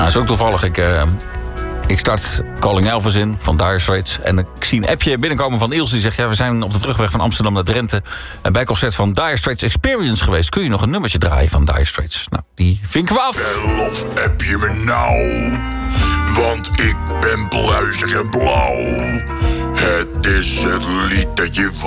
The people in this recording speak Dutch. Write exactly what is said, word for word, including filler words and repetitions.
dat is ook toevallig. Ik, uh, ik start Calling Elvis in van Dire Straits. En ik zie een appje binnenkomen van Ilse. Die zegt, ja, we zijn op de terugweg van Amsterdam naar Drenthe. En bij concert van Dire Straits Experience geweest. Kun je nog een nummertje draaien van Dire Straits? Nou, die vinken we af. Bel of app je me nou, want ik ben pluizig en blauw. Het is het lied dat je